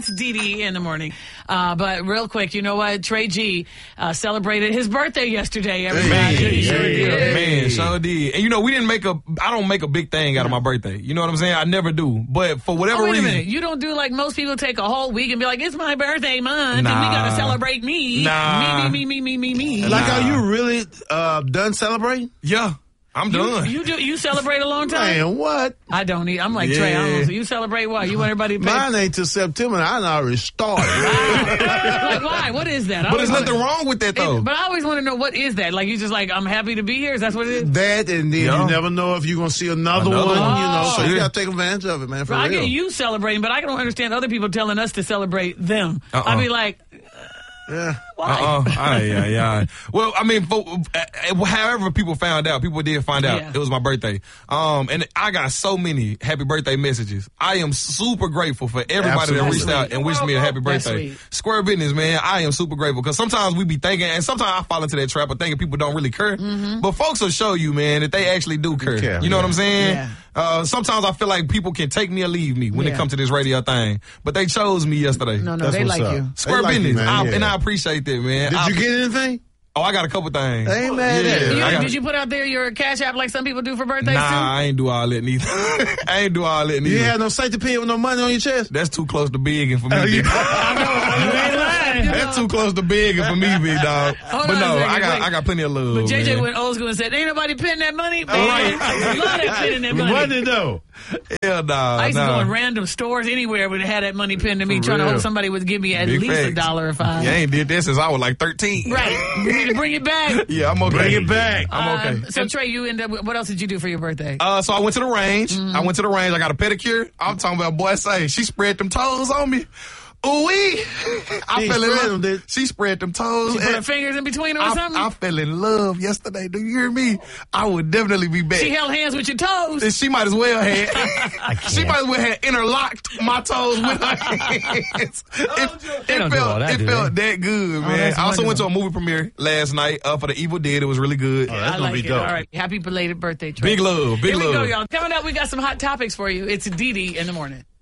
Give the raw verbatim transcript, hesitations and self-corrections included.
It's Dee Dee in the morning. Uh, but real quick, you know what? Trey G uh, celebrated his birthday yesterday. Everybody. Hey, sure hey, did. hey. Man, sure did. And you know, we didn't make a, I don't make a big thing out of my birthday. You know what I'm saying? I never do. But for whatever Oh, wait a reason. minute. You don't do like most people take a whole week and be like, it's my birthday month Nah. and we got to celebrate me. Nah. Me, me, me, me, me, me, me. Like, Nah. are you really uh, done celebrating? Yeah, I'm You, done. you do you celebrate a long time? Man, what? I don't eat. I'm like Trey. I don't, so you celebrate what? You want everybody to pay? Mine ain't till September. I done already started. Like, why? What is that? I but there's always nothing wanna- wrong with that, though. It- but I always want to know, what is that? Like, you just like, I'm happy to be here? Is that what it is? That, and then Yeah. you never know if you're going to see another, Another one, one. you know. So Oh. you got to take advantage of it, man, for I real. get you celebrating, but I don't understand other people telling us to celebrate them. Uh-uh. I be like, Yeah. why? Uh-uh. Aye, yeah, yeah. Well, I mean, for, uh, however people found out, people did find out Yeah. it was my birthday. Um, and I got so many happy birthday messages. I am super grateful for everybody that Absolutely. reached out and wished me a happy That's birthday. sweet. Square business, man. I am super grateful because sometimes we be thinking, and sometimes I fall into that trap of thinking people don't really care. Mm-hmm. But folks will show you, man, that they actually do care. care, you know yeah. what I'm saying? Yeah. Uh, sometimes I feel like people can take me or leave me when Yeah. it comes to this radio thing. But they chose me yesterday. No, no, That's they what's like up. you. Square They like you, business. man, I, yeah. And I appreciate that, man. Did I- you get anything? Oh, I got a couple things. I ain't mad yeah, at it. You- I got- did you put out there your Cash App like some people do for birthdays Nah, too? I ain't do all that neither. I ain't do all that neither. You had no safety pin with no money on your chest? That's too close to big for me. Oh, big. You ain't lying. That's too close to big for me, big dog. Hold But on a no, second, I got wait. I got plenty of love. But J J man. went old school and said, ain't nobody pinning that money. Man, right. I love that pinning that money. Money, though. Hell nah, I used to nah. go in random stores anywhere would have had that money pinned to me, For trying to real. hope somebody would give me at Big least a facts. dollar or five. You ain't did that since I was like thirteen. Right. We need to bring it back. Yeah, I'm okay. Bring it back. I'm okay. Um, so Trey, you end up. What else did you do for your birthday? Uh, so I went to the range. Mm-hmm. I went to the range. I got a pedicure. I'm talking about, boy, say she spread them toes on me. Ooh wee! I She fell in spread love. them, did- She spread them toes. She put and her fingers in between her or I, something? I fell in love yesterday. Do you hear me? I would definitely be back. She held hands with your toes. And she might as well have. She might as well have interlocked my toes with her hands. It, They it don't do all felt, that, it do felt they? that good, man. that's I also went to a wonderful. movie premiere last night uh, for The Evil Dead. It was really good. Oh, that's I gonna like be it. dope. All right. Happy belated birthday, Trey. Big love, big Here we go, love. y'all. Coming up, we got some hot topics for you. It's Dee Dee in the morning.